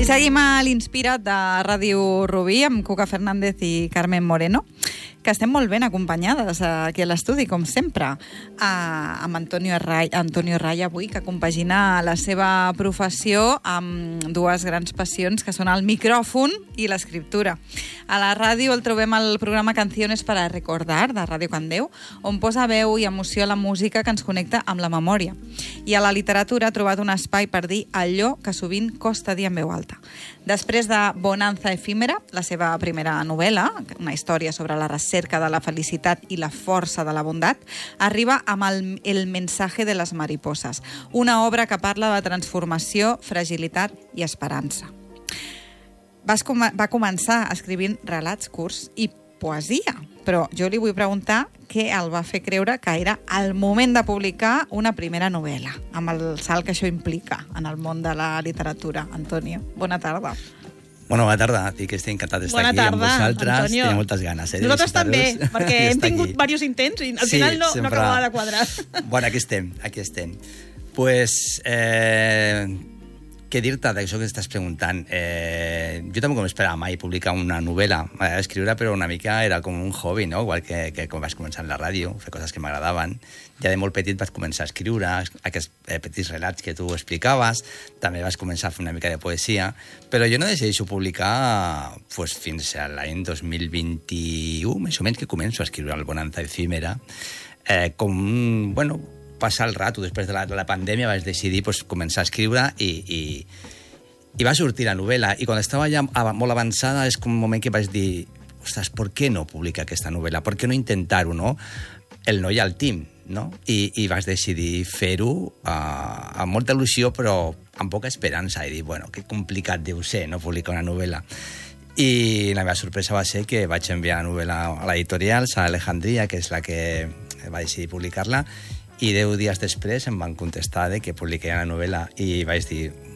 seguim a l'Inspira't de Ràdio Rubí amb Cuca Fernández i Carmen Moreno, que estem molt ben acompanyades aquí a l'estudi, com sempre, amb Antonio Raya avui, que compagina la seva professió amb dues grans passions, que són el micròfon i l'escriptura. A la ràdio el trobem al programa Canciones para Recordar, de Ràdio Candeu, on posa veu i emoció a la música que ens connecta amb la memòria. I a la literatura ha trobat un espai per dir allò que sovint costa dir en veu alta. Després de Bonanza efímera, la seva primera novel·la, una història sobre la recerca de la felicitat i la força de la bondat, arriba amb el mensaje de les mariposas, una obra que parla de transformació, fragilitat i esperança. Va començar escrivint relats curts i poesia, però jo li vull preguntar què el va fer creure que era el moment de publicar una primera novel·la, amb el salt que això implica en el món de la literatura. Antonio, bona tarda. Bona tarda, dic que estic encantat d'estar aquí amb vosaltres. Antonio. Tenia moltes ganes. Nosaltres també, perquè hem tingut diversos intents i al final no acabava de quadrar. Bueno, aquí estem. Pues, què dir-te d'això que estàs preguntant? Jo tampoc m'esperava mai publicar una novel·la. Escriure, però una mica era com un hobby, no? Igual que quan vaig començar en la ràdio, fer coses que m'agradaven. Ja de molt petit vaig començar a escriure aquests petits relats que tu explicaves. També vaig començar a fer una mica de poesia. Però jo no decideixo publicar fins a l'any 2021, més o menys, que començo a escriure el Bonanza efímera. Passar el rato, després de la pandèmia vaig decidir començar a escriure i va sortir la novel·la. I quan estava ja molt avançada és com un moment que vaig dir, ostres, ¿por qué no publicar aquesta novel·la? ¿Por qué no intentar-ho, no? El no i el team, no? I vaig decidir fer-ho amb molta il·lusió, però amb poca esperança. I dir, bueno, que complicat deu ser, no?, publicar una novel·la. I la meva sorpresa va ser que vaig enviar la novel·la a l'editorial, a Alejandria, que és la que va decidir publicar-la, i 10 dies després em van contestar que publicaria la novel·la i vaig dir,